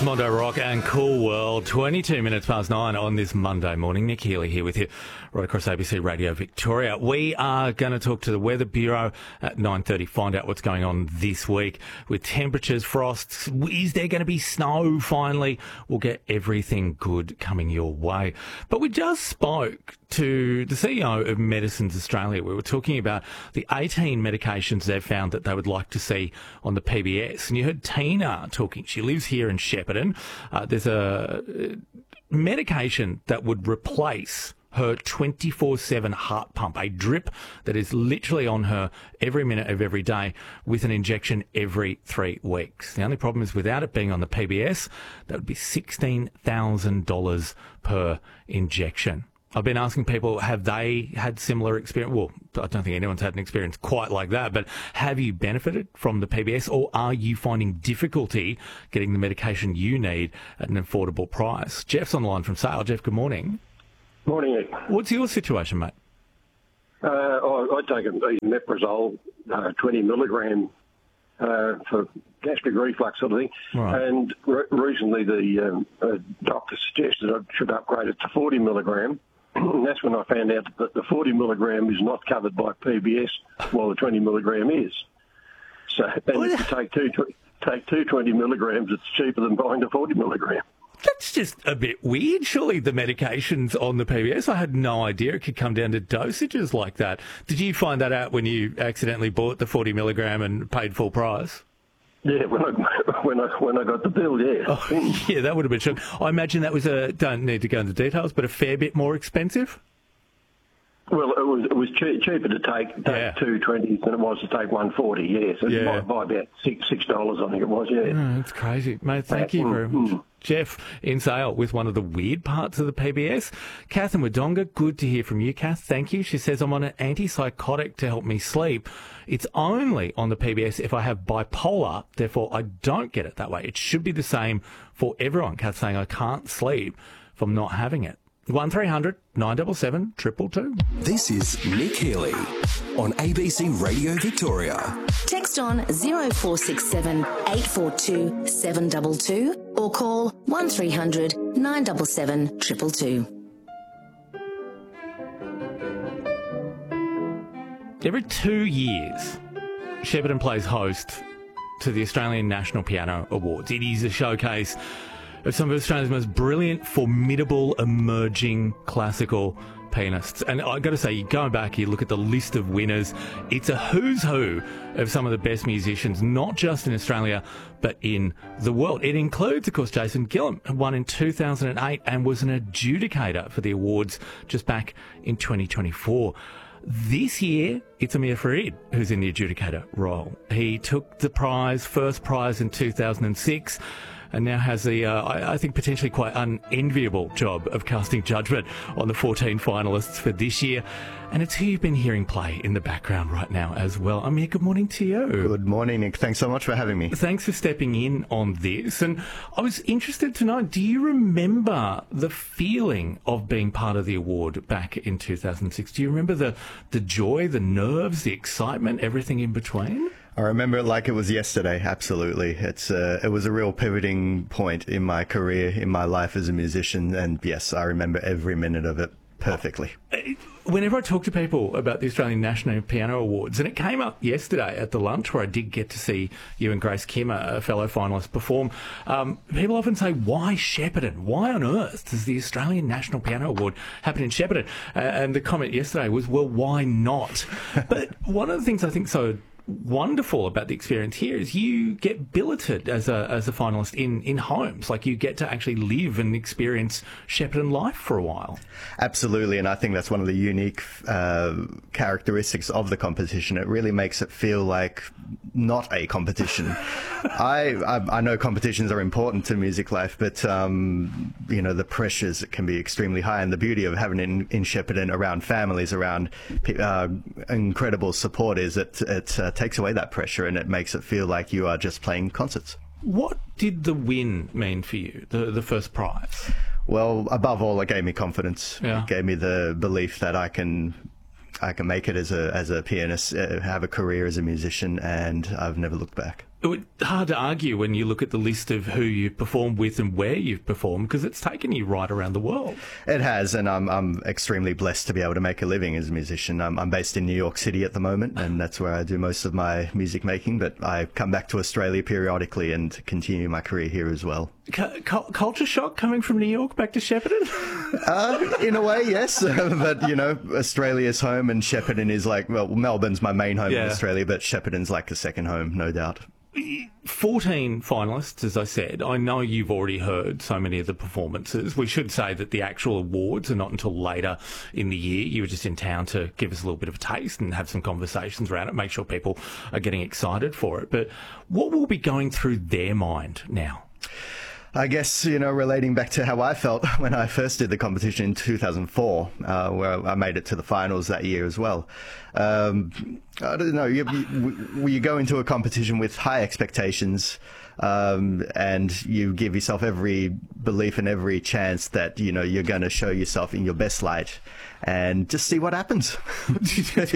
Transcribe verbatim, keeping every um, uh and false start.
Mondo Rock and Cool World, twenty-two minutes past nine on this Monday morning. Nick Healy here with you right across A B C Radio Victoria. We are going to talk to the Weather Bureau at nine thirty, find out what's going on this week with temperatures, frosts. Is there going to be snow finally? We'll get everything good coming your way. But we just spoke to the C E O of Medicines Australia. We were talking about the eighteen medications they've found that they would like to see on the P B S. And you heard Tina talking. She lives here in Shepparton. Uh, there's a medication that would replace her twenty-four seven heart pump, a drip that is literally on her every minute of every day with an injection every three weeks. The only problem is without it being on the P B S, that would be sixteen thousand dollars per injection. I've been asking people, have they had similar experience? Well, I don't think anyone's had an experience quite like that, but have you benefited from the P B S, or are you finding difficulty getting the medication you need at an affordable price? Jeff's on the line from Sale. Jeff, good morning. Morning, Nick. What's your situation, mate? Uh, I, I take a Meprazole, uh, twenty milligram uh, for gastric reflux sort of thing. Right. And re- recently the um, uh, doctor suggested I should upgrade it to forty milligram. And that's when I found out that the forty milligram is not covered by P B S, while the twenty milligram is. So, and if you take two, take two twenty milligrams, it's cheaper than buying a forty milligram. That's just a bit weird. Surely the medication's on the P B S. I had no idea it could come down to dosages like that. Did you find that out when you accidentally bought the forty milligram and paid full price? Yeah, when I when I when I got the bill, yeah. Oh, yeah, that would have been shook. I imagine that was a, don't need to go into details, but a fair bit more expensive? Well, it was it was che- cheaper to take, take Yeah. two twenties than it was to take one forty. Yeah, so Yeah. by, by about six six dollars, I think it was. Yeah, Oh, that's crazy. Mate, thank you very much. Jeff in Sale with one of the weird parts of the P B S. Kath in Wodonga, good to hear from you, Kath. Thank you. She says, I'm on an antipsychotic to help me sleep. It's only on the P B S if I have bipolar, therefore I don't get it that way. It should be the same for everyone. Kath saying I can't sleep from not having it. one three hundred nine seven seven two two two. This is Nick Healy on A B C Radio Victoria. Text on zero four six seven eight four two seven two two or call one three hundred nine seven seven two two two. Every two years, Shepparton plays host to the Australian National Piano Awards. It is a showcase of some of Australia's most brilliant, formidable, emerging classical pianists. And I've got to say, you go back, you look at the list of winners, it's a who's who of some of the best musicians, not just in Australia, but in the world. It includes, of course, Jason Gillam, who won in two thousand eight and was an adjudicator for the awards just back in twenty twenty-four. This year, it's Amir Farid who's in the adjudicator role. He took the prize, first prize in two thousand six, and now has the, uh, I, I think, potentially quite unenviable job of casting judgment on the fourteen finalists for this year. And it's who you've been hearing play in the background right now as well. Amir, good morning to you. Good morning, Nick. Thanks so much for having me. Thanks for stepping in on this. And I was interested to know, do you remember the feeling of being part of the award back in two thousand six? Do you remember the, the joy, the nerves, the excitement, everything in between? I remember it like it was yesterday, absolutely. It's uh, it was a real pivoting point in my career, in my life as a musician, and yes, I remember every minute of it perfectly. Whenever I talk to people about the Australian National Piano Awards, and it came up yesterday at the lunch where I did get to see you and Grace Kimmer, a fellow finalist, perform, um, people often say, why Shepparton? Why on earth does the Australian National Piano Award happen in Shepparton? Uh, and the comment yesterday was, well, why not? But one of the things I think so wonderful about the experience here is you get billeted as a as a finalist in in homes. Like, you get to actually live and experience Shepparton life for a while. Absolutely, and I think that's one of the unique uh, characteristics of the competition. It really makes it feel like not a competition. I, I I know competitions are important to music life, but um, you know, the pressures can be extremely high, and the beauty of having it in, in Shepparton around families, around uh, incredible support is it it uh, takes away that pressure, and it makes it feel like you are just playing concerts. What did the win mean for you, the the first prize? Well, above all, it gave me confidence. Yeah. It gave me the belief that I can I can make it as a as a pianist, uh, have a career as a musician, and I've never looked back. It's hard to argue when you look at the list of who you've performed with and where you've performed, because it's taken you right around the world. It has, and I'm I'm extremely blessed to be able to make a living as a musician. I'm, I'm based in New York City at the moment, and that's where I do most of my music making, but I come back to Australia periodically and continue my career here as well. C- culture shock coming from New York back to Shepparton? Uh, in a way, yes. But, you know, Australia's home and Shepparton is like, well, Melbourne's my main home Yeah. in Australia, but Shepparton's like a second home, no doubt. fourteen finalists, as I said. I know you've already heard so many of the performances. We should say that the actual awards are not until later in the year. You were just in town to give us a little bit of a taste and have some conversations around it, make sure people are getting excited for it. But what will be going through their mind now? I guess, you know, relating back to how I felt when I first did the competition in two thousand four, uh, where I made it to the finals that year as well. Um, I don't know, you, you, you go into a competition with high expectations, um, and you give yourself every belief and every chance that, you know, you're going to show yourself in your best light and just see what happens.